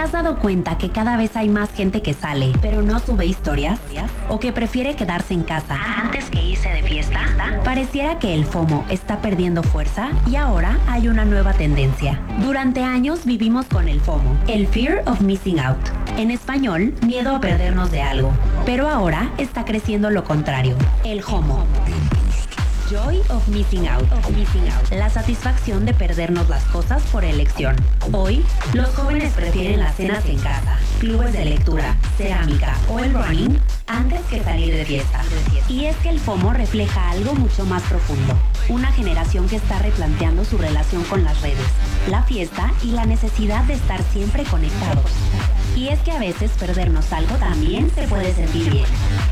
has dado cuenta que cada vez hay más gente que sale, pero no sube historias? ¿O que prefiere quedarse en casa antes que irse de fiesta? Pareciera que el FOMO está perdiendo fuerza y ahora hay una nueva tendencia. Durante años vivimos con el FOMO, el Fear of Missing Out. En español, miedo a perdernos de algo. Pero ahora está creciendo lo contrario, el JOMO. Joy of Missing Out. La satisfacción de perdernos las cosas por elección. Hoy, los jóvenes prefieren las cenas en casa, clubes de lectura, cerámica o el running antes que salir de fiesta. Y es que el FOMO refleja algo mucho más profundo. Una generación que está replanteando su relación con las redes, la fiesta y la necesidad de estar siempre conectados. Y es que a veces perdernos algo también se puede sentir bien.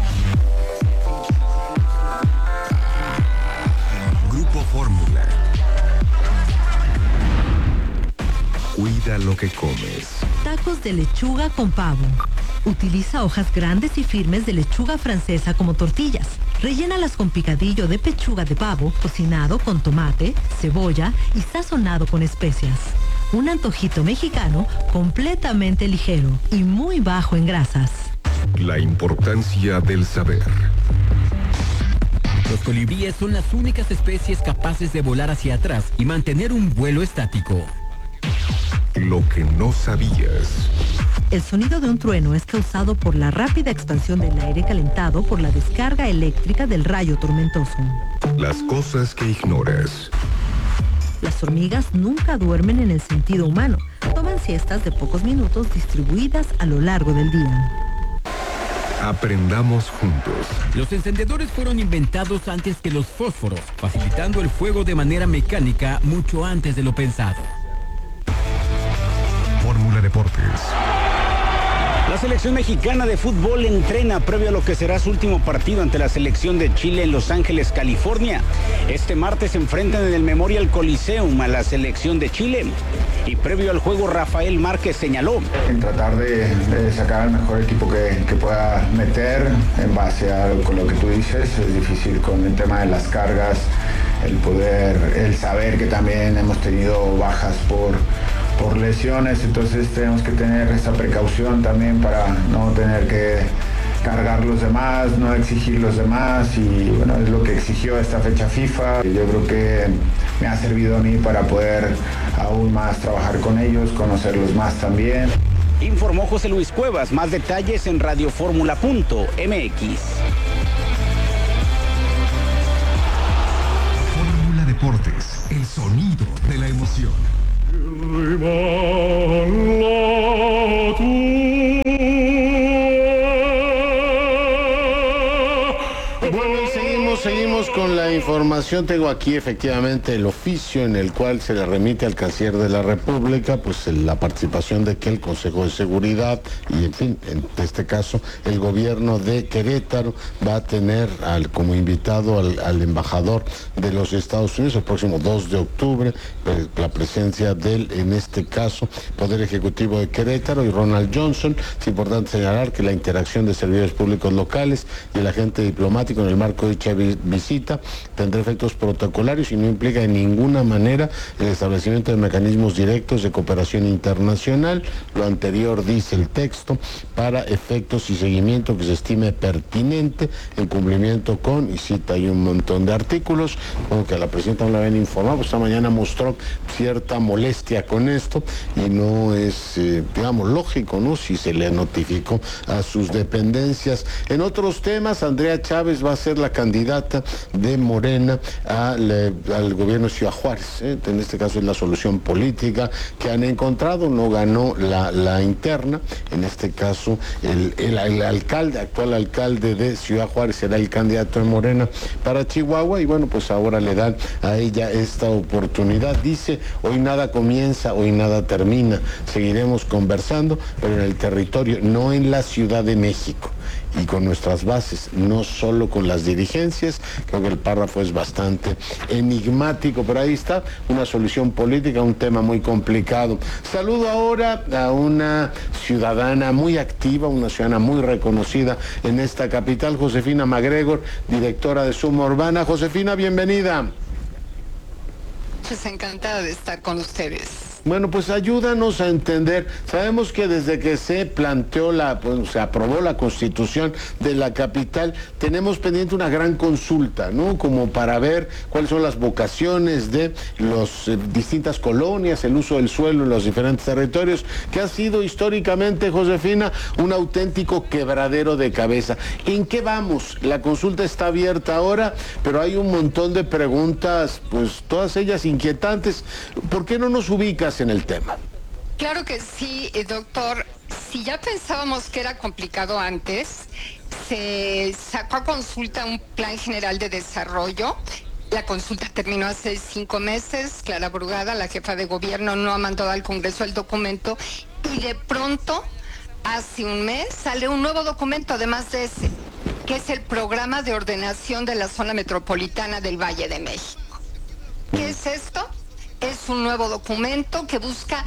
Grupo Fórmula. Cuida lo que comes. Tacos de lechuga con pavo. Utiliza hojas grandes y firmes de lechuga francesa como tortillas. Rellénalas con picadillo de pechuga de pavo, cocinado con tomate, cebolla y sazonado con especias. Un antojito mexicano completamente ligero y muy bajo en grasas. La importancia del saber. Los colibríes son las únicas especies capaces de volar hacia atrás y mantener un vuelo estático. Lo que no sabías. El sonido de un trueno es causado por la rápida expansión del aire calentado por la descarga eléctrica del rayo tormentoso. Las cosas que ignoras. Las hormigas nunca duermen en el sentido humano. Toman siestas de pocos minutos distribuidas a lo largo del día. Aprendamos juntos. Los encendedores fueron inventados antes que los fósforos, facilitando el fuego de manera mecánica mucho antes de lo pensado. Fórmula Deportes. La selección mexicana de fútbol entrena previo a lo que será su último partido ante la selección de Chile en Los Ángeles, California. Este martes se enfrentan en el Memorial Coliseum a la selección de Chile. Y previo al juego, Rafael Márquez señaló: en tratar de sacar al mejor equipo que pueda meter en base a con lo que tú dices. Es difícil con el tema de las cargas, el saber que también hemos tenido bajas por lesiones, entonces tenemos que tener esa precaución también para no tener que cargar los demás, no exigir los demás, y bueno, es lo que exigió esta fecha FIFA. Yo creo que me ha servido a mí para poder aún más trabajar con ellos, conocerlos más también. Informó José Luis Cuevas. Más detalles en radioformula.mx. Fórmula Deportes, el sonido de la emoción. Seguimos con la información. Tengo aquí efectivamente el oficio en el cual se le remite al canciller de la República pues la participación de que el Consejo de Seguridad y en fin, en este caso el gobierno de Querétaro va a tener como invitado al embajador de los Estados Unidos el próximo 2 de octubre, la presencia del, en este caso, Poder Ejecutivo de Querétaro y Ronald Johnson. Es importante señalar que la interacción de servidores públicos locales y el agente diplomático en el marco de dicha visita tendrá efectos protocolarios y no implica en ninguna manera el establecimiento de mecanismos directos de cooperación internacional. Lo anterior dice el texto, para efectos y seguimiento que se estime pertinente en cumplimiento con, y cita ahí un montón de artículos, como que a la presidenta no la habían informado, pues esta mañana mostró cierta molestia con esto y no es, digamos, lógico, ¿no? Si se le notificó a sus dependencias. En otros temas, Andrea Chávez va a ser la candidata de Morena al gobierno de Ciudad Juárez, ¿eh? En este caso es la solución política que han encontrado. No ganó la interna, en este caso el actual alcalde de Ciudad Juárez será el candidato de Morena para Chihuahua, y bueno, pues ahora le dan a ella esta oportunidad. Dice: hoy nada comienza, hoy nada termina, seguiremos conversando, pero en el territorio, no en la Ciudad de México, y con nuestras bases, no solo con las dirigencias. Creo que el párrafo es bastante enigmático, pero ahí está una solución política, un tema muy complicado. Saludo ahora a una ciudadana muy activa, una ciudadana muy reconocida en esta capital, Josefina MacGregor, directora de Suma Urbana. Josefina, bienvenida. Pues encantada de estar con ustedes. Bueno, pues ayúdanos a entender. Sabemos que desde que se planteó se aprobó la Constitución de la capital, tenemos pendiente una gran consulta, ¿no? Como para ver cuáles son las vocaciones de las distintas colonias, el uso del suelo en los diferentes territorios, que ha sido históricamente, Josefina, un auténtico quebradero de cabeza. ¿En qué vamos? La consulta está abierta ahora, pero hay un montón de preguntas, pues todas ellas inquietantes. ¿Por qué no nos ubicas en el tema? Claro que sí, doctor. Si ya pensábamos que era complicado antes, se sacó a consulta un plan general de desarrollo. La consulta terminó hace 5 meses. Clara Brugada, la jefa de gobierno, no ha mandado al Congreso el documento y de pronto, hace un mes, sale un nuevo documento, además de ese, que es el Programa de Ordenación de la Zona Metropolitana del Valle de México. ¿Qué es esto? Es un nuevo documento que busca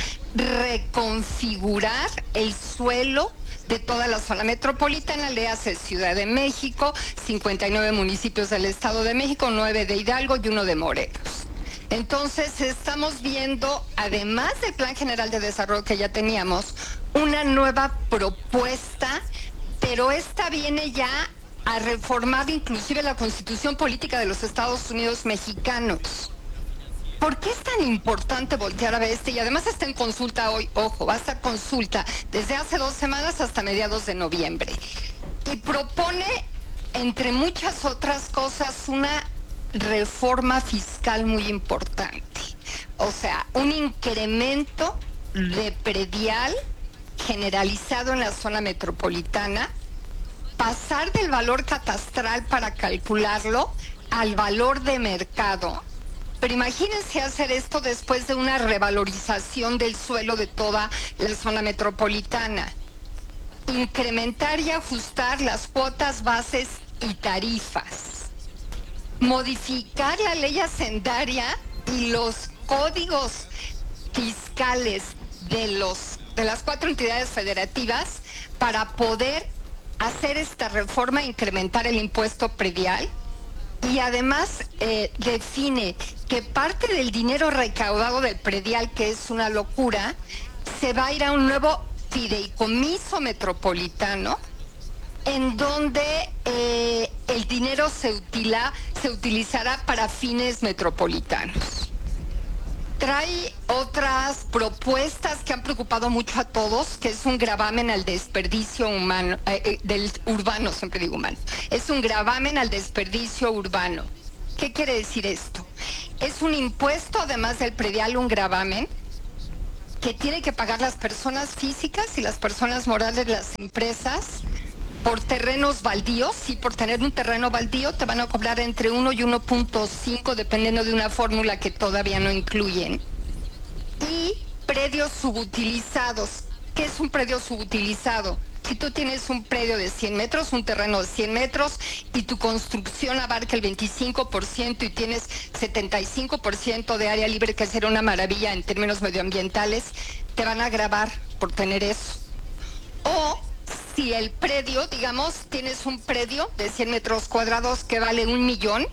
reconfigurar el suelo de toda la zona metropolitana, le hace Ciudad de México, 59 municipios del Estado de México, 9 de Hidalgo y 1 de Morelos. Entonces estamos viendo, además del Plan General de Desarrollo que ya teníamos, una nueva propuesta, pero esta viene ya a reformar inclusive la Constitución Política de los Estados Unidos Mexicanos. ¿Por qué es tan importante voltear a ver este? Y además está en consulta hoy, ojo, va a estar consulta desde hace 2 semanas hasta mediados de noviembre. Y propone, entre muchas otras cosas, una reforma fiscal muy importante. O sea, un incremento de predial generalizado en la zona metropolitana, pasar del valor catastral para calcularlo al valor de mercado. Pero imagínense hacer esto después de una revalorización del suelo de toda la zona metropolitana. Incrementar y ajustar las cuotas bases y tarifas. Modificar la ley hacendaria y los códigos fiscales de las 4 entidades federativas para poder hacer esta reforma e incrementar el impuesto predial. Y además define que parte del dinero recaudado del predial, que es una locura, se va a ir a un nuevo fideicomiso metropolitano, en donde el dinero se utilizará para fines metropolitanos. Trae otras propuestas que han preocupado mucho a todos, que es un gravamen al desperdicio humano, del urbano, siempre digo humano. Es un gravamen al desperdicio urbano. ¿Qué quiere decir esto? Es un impuesto, además del predial, un gravamen que tiene que pagar las personas físicas y las personas morales de las empresas por terrenos baldíos. Y por tener un terreno baldío te van a cobrar entre 1 y 1.5, dependiendo de una fórmula que todavía no incluyen. Y predios subutilizados. ¿Qué es un predio subutilizado? Si tú tienes un predio de 100 metros, un terreno de 100 metros, y tu construcción abarca el 25% y tienes 75% de área libre, que será una maravilla en términos medioambientales, te van a gravar por tener eso. O si el predio, digamos, tienes un predio de 100 metros cuadrados que vale 1 millón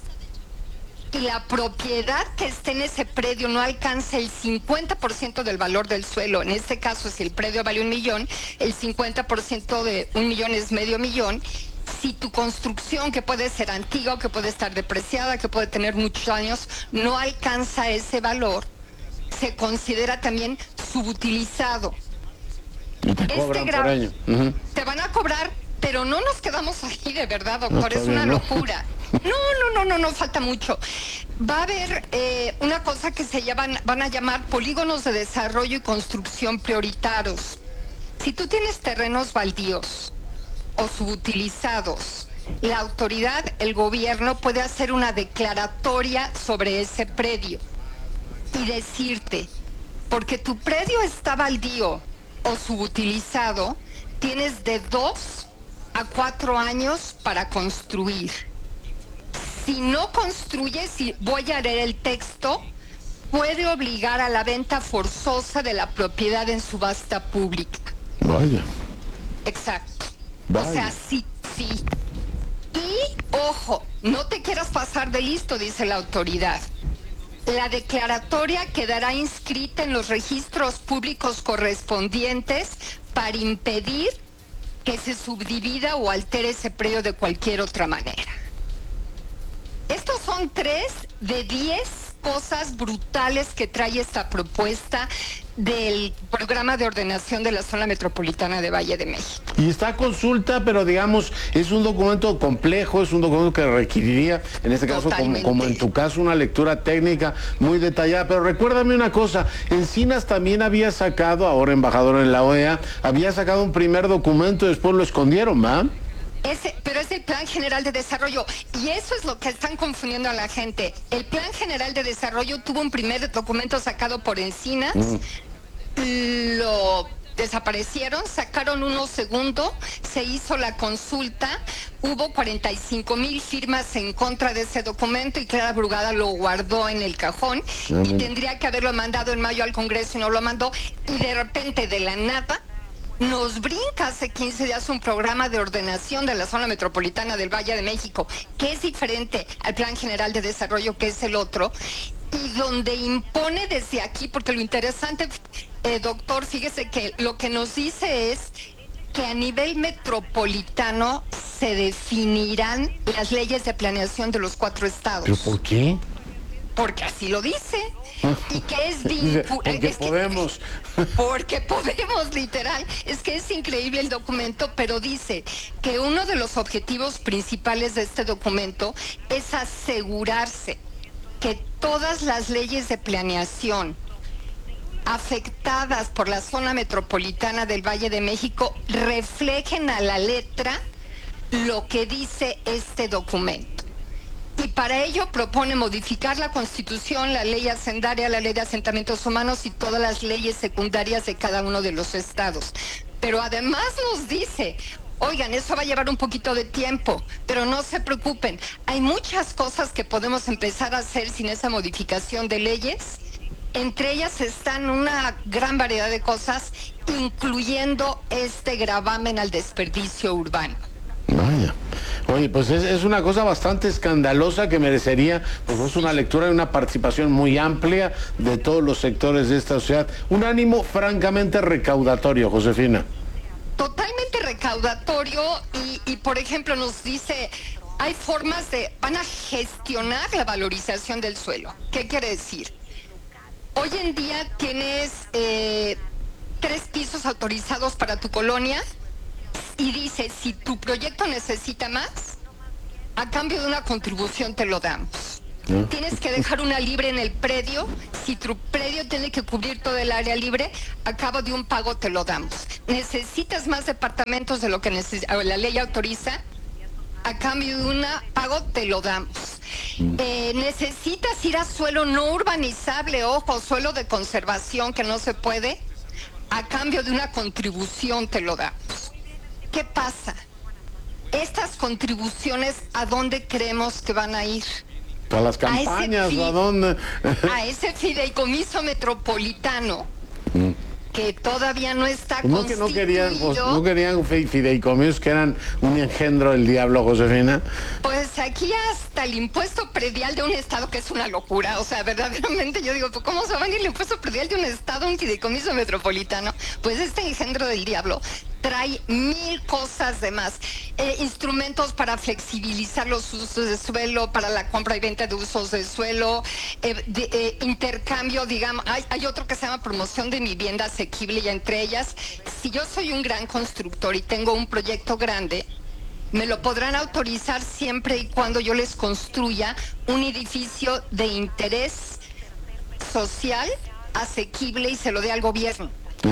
y la propiedad que esté en ese predio no alcanza el 50% del valor del suelo. En este caso, si el predio vale 1 millón, el 50% de 1 millón es medio millón. Si tu construcción, que puede ser antigua, que puede estar depreciada, que puede tener muchos años, no alcanza ese valor, se considera también subutilizado. Y te cobran por año. Te van a cobrar, pero no nos quedamos ahí, de verdad, doctor, es una locura. No, falta mucho. Va a haber una cosa que van a llamar polígonos de desarrollo y construcción prioritarios. Si tú tienes terrenos baldíos o subutilizados, la autoridad, el gobierno, puede hacer una declaratoria sobre ese predio y decirte, porque tu predio está baldío o subutilizado, tienes de 2 a 4 años para construir. Si no construyes, y voy a leer el texto, puede obligar a la venta forzosa de la propiedad en subasta pública. Vaya. Exacto. Vaya. O sea, sí. Y, ojo, no te quieras pasar de listo, dice la autoridad. La declaratoria quedará inscrita en los registros públicos correspondientes para impedir que se subdivida o altere ese predio de cualquier otra manera. Estos son 3 de 10 cosas brutales que trae esta propuesta del programa de ordenación de la zona metropolitana de Valle de México. Y está a consulta, pero digamos, es un documento complejo, es un documento que requeriría, en este caso, como en tu caso, una lectura técnica muy detallada. Pero recuérdame una cosa, Encinas también había sacado, ahora embajador en la OEA, había sacado un primer documento, después lo escondieron, ¿va? Pero es el Plan General de Desarrollo, y eso es lo que están confundiendo a la gente. El Plan General de Desarrollo tuvo un primer documento sacado por Encinas, lo desaparecieron, sacaron uno segundo, se hizo la consulta, hubo 45,000 firmas en contra de ese documento y Clara Brugada lo guardó en el cajón y tendría que haberlo mandado en mayo al Congreso y no lo mandó, y de repente, de la nada, nos brinca hace 15 días un programa de ordenación de la zona metropolitana del Valle de México, que es diferente al Plan General de Desarrollo, que es el otro, y donde impone desde aquí, porque lo interesante, doctor, fíjese que lo que nos dice es que a nivel metropolitano se definirán las leyes de planeación de los 4 estados. ¿Pero por qué? Porque así lo dice. Y que es podemos. Porque podemos, literal. Es que es increíble el documento, pero dice que uno de los objetivos principales de este documento es asegurarse que todas las leyes de planeación afectadas por la zona metropolitana del Valle de México reflejen a la letra lo que dice este documento. Y para ello propone modificar la Constitución, la ley hacendaria, la ley de asentamientos humanos y todas las leyes secundarias de cada uno de los estados. Pero además nos dice, oigan, eso va a llevar un poquito de tiempo, pero no se preocupen, hay muchas cosas que podemos empezar a hacer sin esa modificación de leyes. Entre ellas están una gran variedad de cosas, incluyendo este gravamen al desperdicio urbano. Vaya. Oye, pues es una cosa bastante escandalosa que merecería, pues es una lectura y una participación muy amplia de todos los sectores de esta sociedad. Un ánimo francamente recaudatorio, Josefina. Totalmente recaudatorio y por ejemplo nos dice, hay formas van a gestionar la valorización del suelo. ¿Qué quiere decir? Hoy en día tienes 3 pisos autorizados para tu colonia, y dice, si tu proyecto necesita más, a cambio de una contribución te lo damos. Tienes que dejar una libre en el predio. Si tu predio tiene que cubrir todo el área libre, a cabo de un pago te lo damos. Necesitas más departamentos de lo que la ley autoriza, a cambio de un pago te lo damos. Necesitas ir a suelo no urbanizable, ojo, suelo de conservación que no se puede, a cambio de una contribución te lo damos. ¿Qué pasa? Estas contribuciones, ¿a dónde creemos que van a ir? ¿A las campañas o a dónde? A ese fideicomiso metropolitano que todavía no está constituido. ¿No querían fideicomisos que eran un engendro del diablo, Josefina? Pues aquí hasta el impuesto predial de un estado, que es una locura. O sea, verdaderamente yo digo, ¿cómo se va a ir el impuesto predial de un estado a un fideicomiso metropolitano? Pues este engendro del diablo trae 1000 cosas de más. Instrumentos para flexibilizar los usos de suelo, para la compra y venta de usos de suelo, intercambio, digamos, hay otro que se llama promoción de vivienda asequible, y entre ellas, si yo soy un gran constructor y tengo un proyecto grande, me lo podrán autorizar siempre y cuando yo les construya un edificio de interés social, asequible, y se lo dé al gobierno.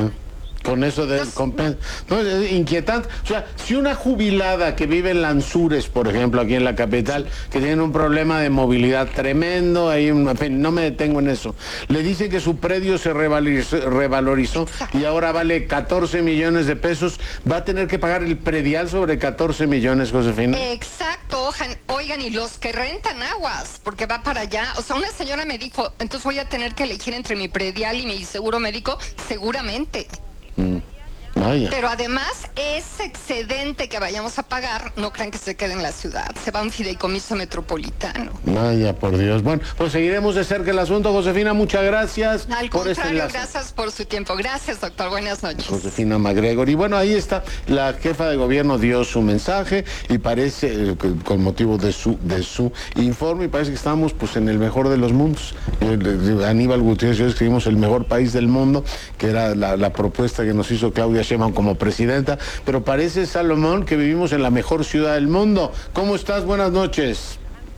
Con eso de no, es inquietante. O sea, si una jubilada que vive en Lanzures, por ejemplo, aquí en la capital, que tiene un problema de movilidad tremendo, no me detengo en eso, le dice que su predio se revalorizó y ahora vale 14 millones de pesos, ¿va a tener que pagar el predial sobre 14 millones, Josefina? Exacto, oigan, y los que rentan aguas, porque va para allá. O sea, una señora me dijo, entonces voy a tener que elegir entre mi predial y mi seguro médico, seguramente. Vaya. Pero además, ese excedente que vayamos a pagar, no crean que se quede en la ciudad, se va a un fideicomiso metropolitano. Vaya, por Dios. Bueno, pues seguiremos de cerca el asunto. Josefina, muchas gracias. Al contrario, gracias por su tiempo. Gracias, doctor. Buenas noches. Josefina MacGregor. Y bueno, ahí está, la jefa de gobierno dio su mensaje y parece, con motivo de su informe, y parece que estamos pues en el mejor de los mundos. Aníbal Gutiérrez y yo escribimos el mejor país del mundo, que era la propuesta que nos hizo Claudia Sheinbaum como presidenta, pero parece, Salomón, que vivimos en la mejor ciudad del mundo. ¿Cómo estás? Buenas noches.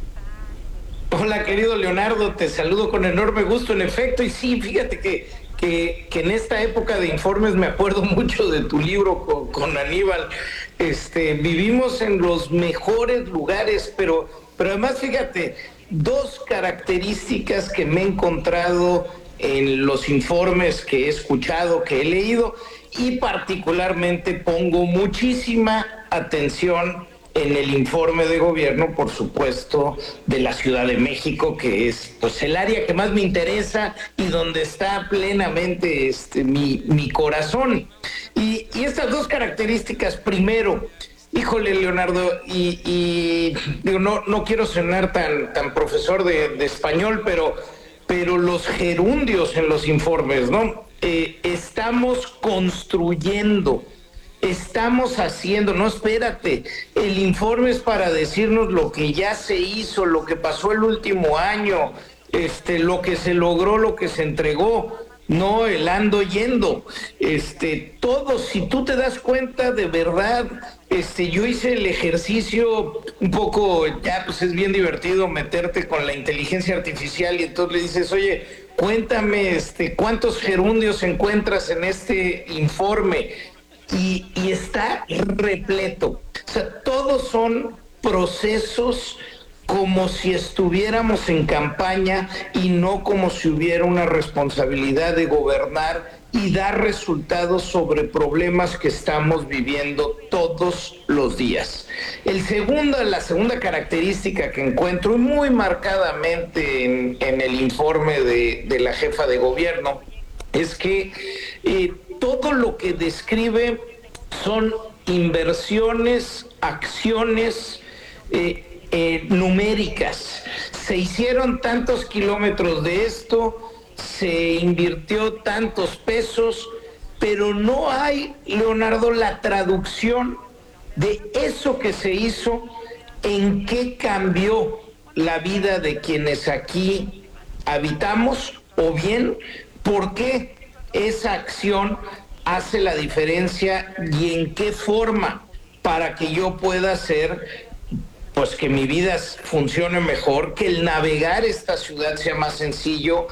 Hola, querido Leonardo, te saludo con enorme gusto, en efecto, y sí, fíjate que en esta época de informes me acuerdo mucho de tu libro con Aníbal. Vivimos en los mejores lugares, pero además, fíjate, dos características que me he encontrado en los informes que he escuchado, que he leído, y particularmente pongo muchísima atención en el informe de gobierno, por supuesto, de la Ciudad de México, que es pues el área que más me interesa y donde está plenamente mi corazón. Y estas dos características, primero, híjole, Leonardo, y digo, no quiero sonar tan profesor de español, pero los gerundios en los informes, ¿no? Estamos construyendo, estamos haciendo, no, espérate, el informe es para decirnos lo que ya se hizo, lo que pasó el último año, lo que se logró, lo que se entregó, no el ando yendo, todo, si tú te das cuenta de verdad, yo hice el ejercicio un poco, ya pues es bien divertido meterte con la inteligencia artificial y entonces le dices, oye, cuéntame, cuántos gerundios encuentras en este informe, y está repleto, o sea, todos son procesos como si estuviéramos en campaña y no como si hubiera una responsabilidad de gobernar y dar resultados sobre problemas que estamos viviendo todos los días. La segunda característica que encuentro muy marcadamente en el informe de la jefa de gobierno es que todo lo que describe son inversiones, acciones numéricas. Se hicieron tantos kilómetros de esto, se invirtió tantos pesos, pero no hay, Leonardo, la traducción de eso que se hizo, en qué cambió la vida de quienes aquí habitamos, o bien por qué esa acción hace la diferencia y en qué forma para que yo pueda hacer pues que mi vida funcione mejor, que el navegar esta ciudad sea más sencillo,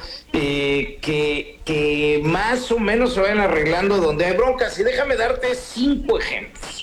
que más o menos se vayan arreglando donde hay broncas. Y déjame darte 5 ejemplos.